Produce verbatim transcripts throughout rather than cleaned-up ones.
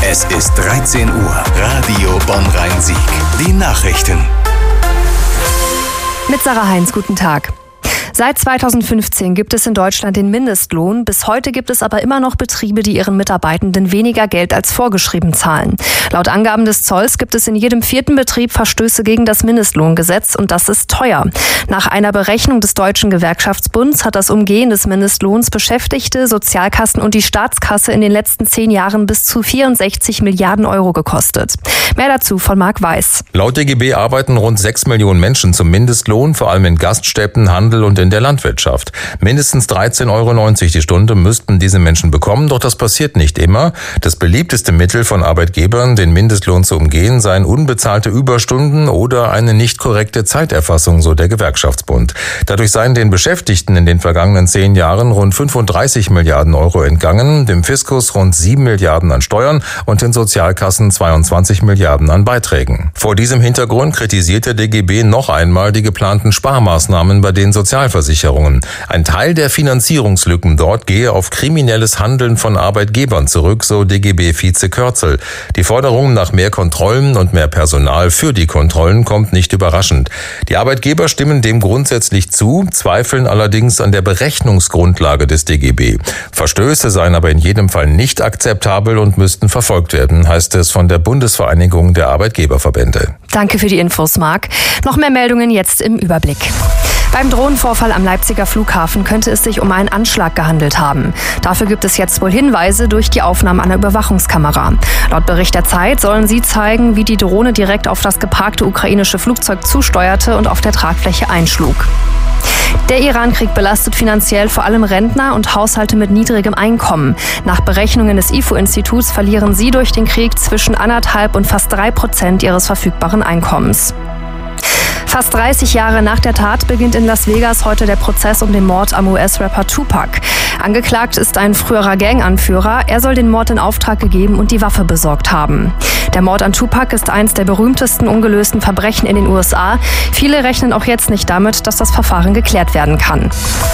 Es ist dreizehn Uhr. Radio Bonn-Rhein-Sieg. Die Nachrichten. Mit Sarah Heinz, guten Tag. Seit zweitausendfünfzehn gibt es in Deutschland den Mindestlohn. Bis heute gibt es aber immer noch Betriebe, die ihren Mitarbeitenden weniger Geld als vorgeschrieben zahlen. Laut Angaben des Zolls gibt es in jedem vierten Betrieb Verstöße gegen das Mindestlohngesetz und das ist teuer. Nach einer Berechnung des Deutschen Gewerkschaftsbunds hat das Umgehen des Mindestlohns Beschäftigte, Sozialkassen und die Staatskasse in den letzten zehn Jahren bis zu vierundsechzig Milliarden Euro gekostet. Mehr dazu von Marc Weiß. Laut D G B arbeiten rund sechs Millionen Menschen zum Mindestlohn, vor allem in Gaststätten, Handel und in der Landwirtschaft. Mindestens dreizehn Euro neunzig die Stunde müssten diese Menschen bekommen, doch das passiert nicht immer. Das beliebteste Mittel von Arbeitgebern, den Mindestlohn zu umgehen, seien unbezahlte Überstunden oder eine nicht korrekte Zeiterfassung, so der Gewerkschaftsbund. Dadurch seien den Beschäftigten in den vergangenen zehn Jahren rund fünfunddreißig Milliarden Euro entgangen, dem Fiskus rund sieben Milliarden an Steuern und den Sozialkassen zweiundzwanzig Milliarden an Beiträgen. Vor diesem Hintergrund kritisiert der D G B noch einmal die geplanten Sparmaßnahmen bei den Sozialversicherungen. Ein Teil der Finanzierungslücken dort gehe auf kriminelles Handeln von Arbeitgebern zurück, so D G B-Vize Körzel. Die Forderung nach mehr Kontrollen und mehr Personal für die Kontrollen kommt nicht überraschend. Die Arbeitgeber stimmen dem grundsätzlich zu, zweifeln allerdings an der Berechnungsgrundlage des D G B. Verstöße seien aber in jedem Fall nicht akzeptabel und müssten verfolgt werden, heißt es von der Bundesvereinigung der Arbeitgeberverbände. Danke für die Infos, Marc. Noch mehr Meldungen jetzt im Überblick. Beim Drohnenvorfall am Leipziger Flughafen könnte es sich um einen Anschlag gehandelt haben. Dafür gibt es jetzt wohl Hinweise durch die Aufnahmen einer Überwachungskamera. Laut Bericht der Zeit sollen sie zeigen, wie die Drohne direkt auf das geparkte ukrainische Flugzeug zusteuerte und auf der Tragfläche einschlug. Der Iran-Krieg belastet finanziell vor allem Rentner und Haushalte mit niedrigem Einkommen. Nach Berechnungen des I F O-Instituts verlieren sie durch den Krieg zwischen anderthalb und fast drei Prozent ihres verfügbaren Einkommens. Fast dreißig Jahre nach der Tat beginnt in Las Vegas heute der Prozess um den Mord am U S-Rapper Tupac. Angeklagt ist ein früherer Gang-Anführer. Er soll den Mord in Auftrag gegeben und die Waffe besorgt haben. Der Mord an Tupac ist eines der berühmtesten ungelösten Verbrechen in den U S A. Viele rechnen auch jetzt nicht damit, dass das Verfahren geklärt werden kann.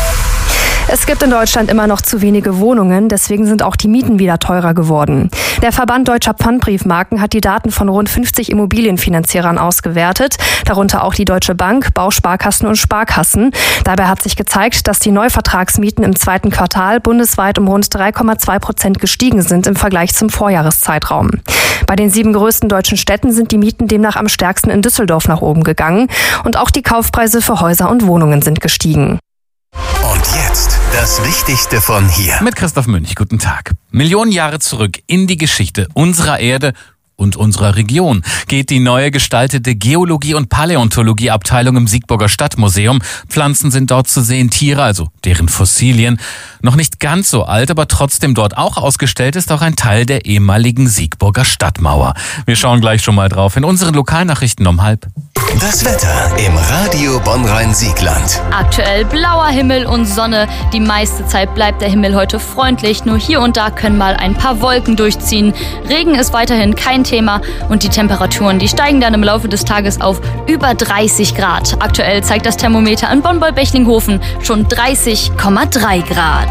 Es gibt in Deutschland immer noch zu wenige Wohnungen, deswegen sind auch die Mieten wieder teurer geworden. Der Verband Deutscher Pfandbriefmarken hat die Daten von rund fünfzig Immobilienfinanzierern ausgewertet, darunter auch die Deutsche Bank, Bausparkassen und Sparkassen. Dabei hat sich gezeigt, dass die Neuvertragsmieten im zweiten Quartal bundesweit um rund drei Komma zwei Prozent gestiegen sind im Vergleich zum Vorjahreszeitraum. Bei den sieben größten deutschen Städten sind die Mieten demnach am stärksten in Düsseldorf nach oben gegangen und auch die Kaufpreise für Häuser und Wohnungen sind gestiegen. Und jetzt das Wichtigste von hier. Mit Christoph Münch, guten Tag. Millionen Jahre zurück in die Geschichte unserer Erde und unserer Region geht die neu gestaltete Geologie- und Paläontologie-Abteilung im Siegburger Stadtmuseum. Pflanzen sind dort zu sehen, Tiere, also deren Fossilien. Noch nicht ganz so alt, aber trotzdem dort auch ausgestellt ist auch ein Teil der ehemaligen Siegburger Stadtmauer. Wir schauen gleich schon mal drauf in unseren Lokalnachrichten um halb. Das Wetter im Radio Bonn-Rhein-Siegland. Aktuell blauer Himmel und Sonne. Die meiste Zeit bleibt der Himmel heute freundlich. Nur hier und da können mal ein paar Wolken durchziehen. Regen ist weiterhin kein Thema und die Temperaturen, die steigen dann im Laufe des Tages auf über dreißig Grad. Aktuell zeigt das Thermometer in Bonn-Bechlinghofen schon dreißig Komma drei Grad.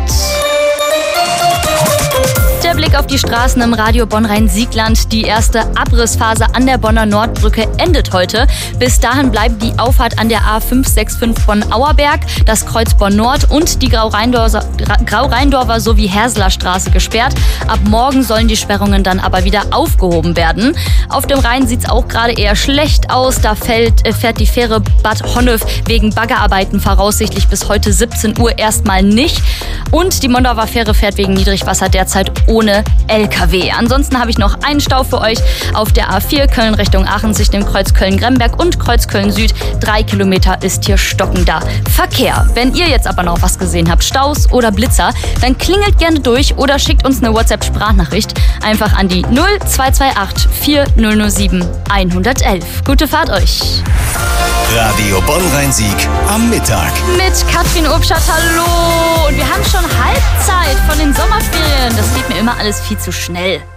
Der Blick auf die Straßen im Radio Bonn-Rhein-Siegland. Die erste Abrissphase an der Bonner Nordbrücke endet heute. Bis dahin bleibt die Auffahrt an der A fünf sechs fünf Bonn-Auerberg, das Kreuz Bonn-Nord und die Grau-Rheindorfer, Grau-Rheindorfer sowie Herseler Straße gesperrt. Ab morgen sollen die Sperrungen dann aber wieder aufgehoben werden. Auf dem Rhein sieht es auch gerade eher schlecht aus. Da fällt, äh, fährt die Fähre Bad Honnef wegen Baggerarbeiten voraussichtlich bis heute siebzehn Uhr erstmal nicht. Und die Mondauer Fähre fährt wegen Niedrigwasser derzeit ohne L K W. Ansonsten habe ich noch einen Stau für euch auf der A vier Köln Richtung Aachen zwischen dem Kreuz Köln-Gremberg und Kreuz Köln-Süd. Drei Kilometer ist hier stockender Verkehr. Wenn ihr jetzt aber noch was gesehen habt, Staus oder Blitzer, dann klingelt gerne durch oder schickt uns eine WhatsApp-Sprachnachricht einfach an die null zwei zwei acht vier null null sieben eins eins eins. Gute Fahrt euch! Radio Bonn-Rhein-Sieg am Mittag. Mit Katrin Obstadt, hallo! Und wir haben schon Halbzeit von den Sommerferien. Das geht mir immer alles viel zu schnell.